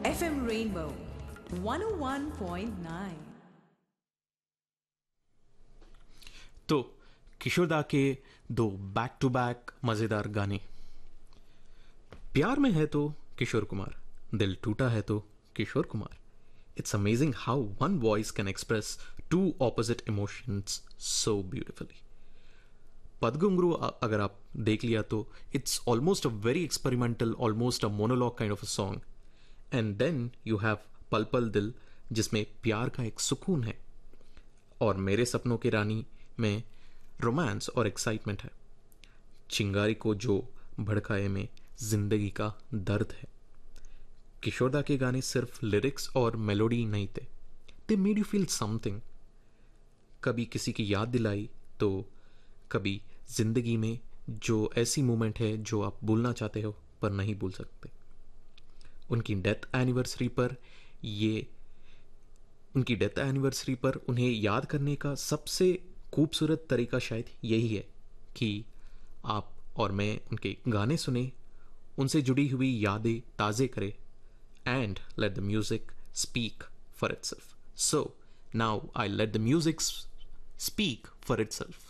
FM Rainbow 101.9। तो किशोरदा के दो बैक टू बैक मजेदार गाने। प्यार में है तो किशोर कुमार, दिल टूटा है तो Kishore Kumar. It's amazing how one voice can express to opposite emotions so beautifully. पदगुंगरू अगर आप देख लिया तो it's almost a very experimental, almost a monologue kind of a song. And then you have पल पल दिल जिसमें प्यार का एक सुकून है, और मेरे सपनों की रानी में रोमांस और एक्साइटमेंट है। चिंगारी को जो भड़काए में जिंदगी का दर्द है। किशोरदा के गाने सिर्फ लिरिक्स और मेलोडी नहीं थे, they made you feel something. कभी किसी की याद दिलाई तो कभी जिंदगी में जो ऐसी मोमेंट है जो आप भूलना चाहते हो पर नहीं भूल सकते। उनकी डेथ एनिवर्सरी पर उन्हें याद करने का सबसे खूबसूरत तरीका शायद यही है कि आप और मैं उनके गाने सुने, उनसे जुड़ी हुई यादें ताज़े करें, and let the music speak for itself. So now I let the music speak for itself.